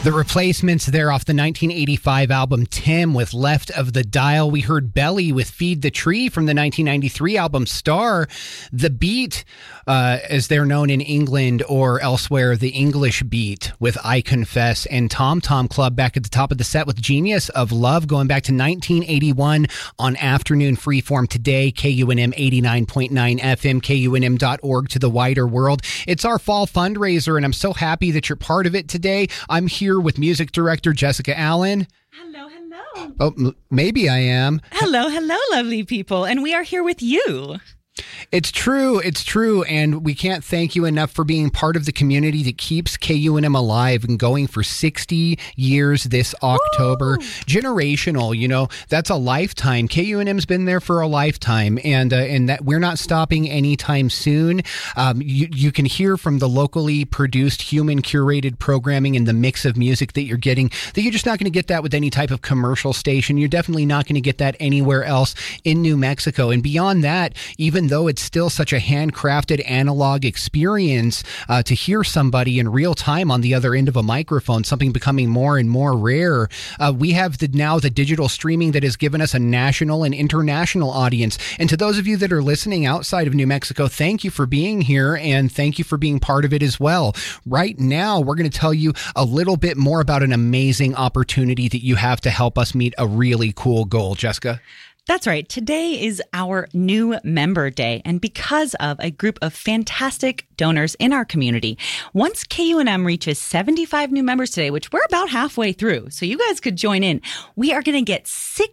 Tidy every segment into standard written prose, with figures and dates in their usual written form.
The Replacements there off the 1985 album Tim with Left of the Dial. We heard Belly with Feed the Tree from the 1993 album Star. The Beat, as they're known in England or elsewhere, the English Beat with I Confess, and Tom Tom Club back at the top of the set with Genius of Love, going back to 1981 on Afternoon Freeform today, KUNM 89.9 FM, KUNM.org to the wider world. It's our fall fundraiser, and I'm so happy that you're part of it today. I'm here with music director Jessica Allen. Hello, hello. Oh, maybe I am. Hello, hello, lovely people. And we are here with you. It's true. And we can't thank you enough for being part of the community that keeps KUNM alive and going for 60 years this October. Woo! Generational, that's a lifetime. KUNM's been there for a lifetime, and that we're not stopping anytime soon. You can hear from the locally produced, human curated programming and the mix of music that you're getting, that you're just not going to get that with any type of commercial station. You're definitely not going to get that anywhere else in New Mexico. And beyond that, even though it's still such a handcrafted analog experience, to hear somebody in real time on the other end of a microphone, something becoming more and more rare. We have now the digital streaming that has given us a national and international audience. And to those of you that are listening outside of New Mexico, thank you for being here, and thank you for being part of it as well. Right now, we're going to tell you a little bit more about an amazing opportunity that you have to help us meet a really cool goal. Jessica? That's right. Today is our new member day, and because of a group of fantastic donors in our community, once KUNM reaches 75 new members today, which we're about halfway through, so you guys could join in, we are going to get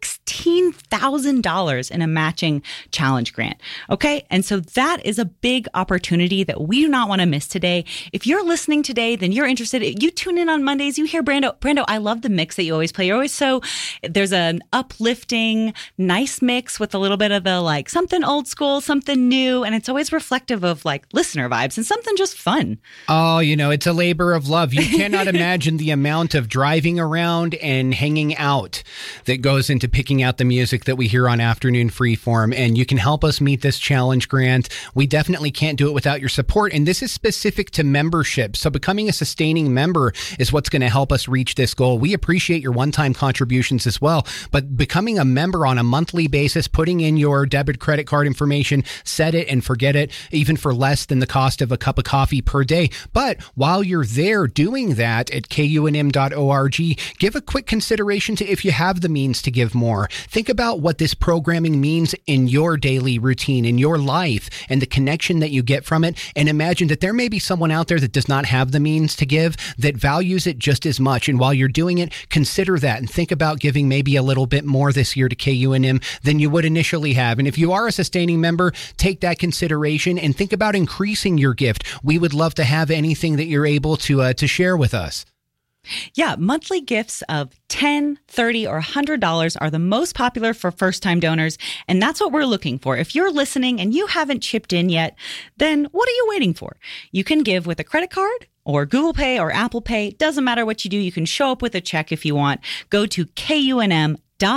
$16,000 in a matching challenge grant. Okay. And so that is a big opportunity that we do not want to miss today. If you're listening today, then you're interested. You tune in on Mondays, you hear Brando, I love the mix that you always play. You're always there's an uplifting, nice mix with a little bit of the something old school, something new, and it's always reflective of listener vibes and something just fun. Oh, it's a labor of love. You cannot imagine the amount of driving around and hanging out that goes into picking out the music that we hear on Afternoon Freeform, and you can help us meet this challenge grant. We definitely can't do it without your support, and this is specific to membership. So becoming a sustaining member is what's going to help us reach this goal. We appreciate your one-time contributions as well, but becoming a member on a monthly basis, putting in your debit credit card information, set it and forget it, even for less than the cost of a cup of coffee per day. But while you're there doing that at KUNM.org, give a quick consideration to if you have the means to give more. Think about what this programming means in your daily routine, in your life, and the connection that you get from it. And imagine that there may be someone out there that does not have the means to give, that values it just as much. And while you're doing it, consider that and think about giving maybe a little bit more this year to KUNM than you would initially have. And if you are a sustaining member, take that consideration and think about increasing your gift. We would love to have anything that you're able to share with us. Yeah, monthly gifts of $10, $30, or $100 are the most popular for first-time donors, and that's what we're looking for. If you're listening and you haven't chipped in yet, then what are you waiting for? You can give with a credit card or Google Pay or Apple Pay. Doesn't matter what you do. You can show up with a check if you want. Go to KUNM.org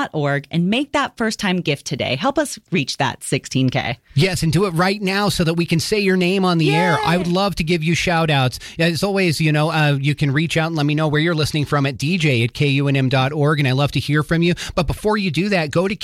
and make that first-time gift today. Help us reach that 16K. Yes, and do it right now so that we can say your name on the air. I would love to give you shout-outs. As always, you can reach out and let me know where you're listening from at dj@KUNM.org, and I love to hear from you. But before you do that, go to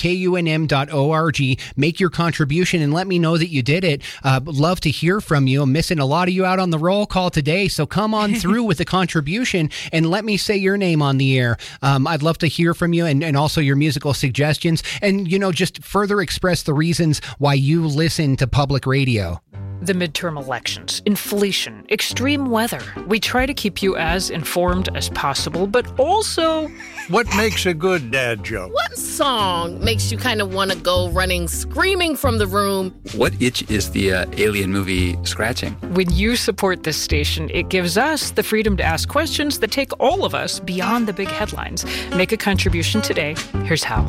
KUNM.org, make your contribution, and let me know that you did it. Love to hear from you. I'm missing a lot of you out on the roll call today, so come on through with a contribution and let me say your name on the air. I'd love to hear from you, and also your musical suggestions, and just further express the reasons why you listen to public radio. The midterm elections, inflation, extreme weather. We try to keep you as informed as possible, but also... What makes a good dad joke? What song makes you kind of want to go running, screaming from the room? What itch is the alien movie scratching? When you support this station, it gives us the freedom to ask questions that take all of us beyond the big headlines. Make a contribution today. Here's how.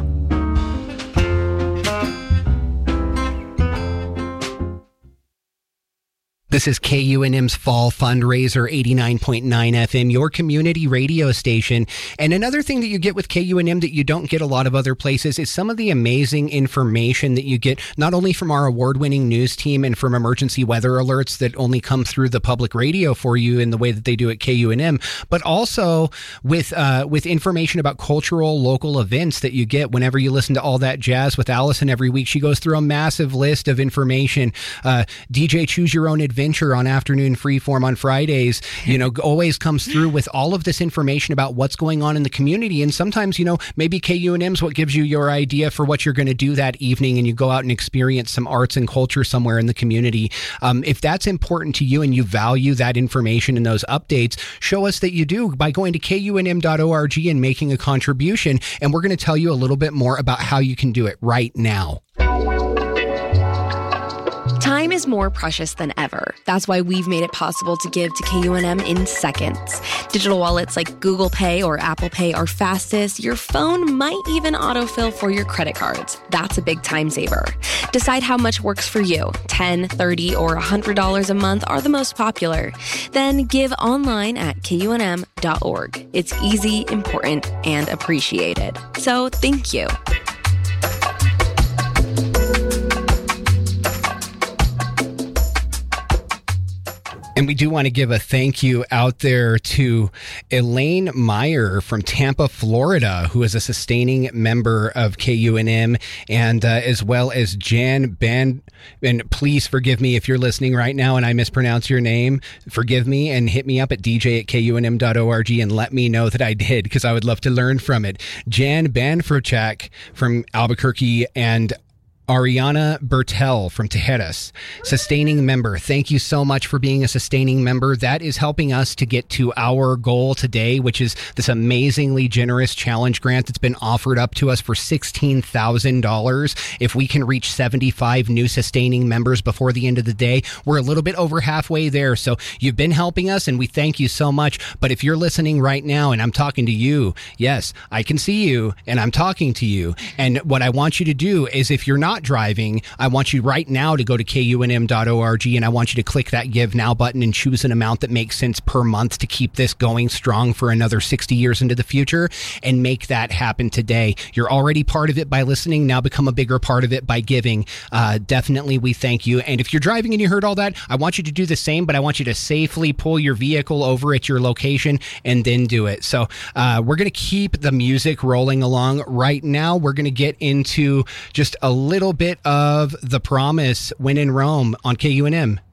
This is KUNM's Fall Fundraiser, 89.9 FM, your community radio station. And another thing that you get with KUNM that you don't get a lot of other places is some of the amazing information that you get, not only from our award-winning news team and from emergency weather alerts that only come through the public radio for you in the way that they do at KUNM, but also with information about cultural local events that you get whenever you listen to All That Jazz with Allison every week. She goes through a massive list of information. DJ Choose Your Own Adventure on Afternoon Freeform on Fridays, always comes through with all of this information about what's going on in the community. And sometimes, maybe KUNM's what gives you your idea for what you're going to do that evening, and you go out and experience some arts and culture somewhere in the community. If that's important to you and you value that information and those updates, show us that you do by going to kunm.org and making a contribution. And we're going to tell you a little bit more about how you can do it right now. Time is more precious than ever. That's why we've made it possible to give to KUNM in seconds. Digital wallets like Google Pay or Apple Pay are fastest. Your phone might even autofill for your credit cards. That's a big time saver. Decide how much works for you. $10, $30, or $100 a month are the most popular. Then give online at kunm.org. It's easy, important, and appreciated. So thank you. And we do want to give a thank you out there to Elaine Meyer from Tampa, Florida, who is a sustaining member of KUNM, and as well as Jan Ben. And please forgive me if you're listening right now and I mispronounce your name. Forgive me and hit me up at dj@kunm.org and let me know that I did, because I would love to learn from it. Jan Banfrochak from Albuquerque, and Ariana Bertel from Tejeras, sustaining member. Thank you so much for being a sustaining member. That is helping us to get to our goal today, which is this amazingly generous challenge grant that's been offered up to us for $16,000. If we can reach 75 new sustaining members before the end of the day, we're a little bit over halfway there. So you've been helping us and we thank you so much. But if you're listening right now and I'm talking to you, yes, I can see you and I'm talking to you. And what I want you to do is, if you're not driving, I want you right now to go to kunm.org and I want you to click that Give Now button and choose an amount that makes sense per month to keep this going strong for another 60 years into the future, and make that happen today. You're already part of it by listening. Now become a bigger part of it by giving. Definitely, we thank you. And if you're driving and you heard all that, I want you to do the same, but I want you to safely pull your vehicle over at your location and then do it. So we're going to keep the music rolling along. Right now, we're going to get into just a little bit of The Promise, When in Rome on KUNM.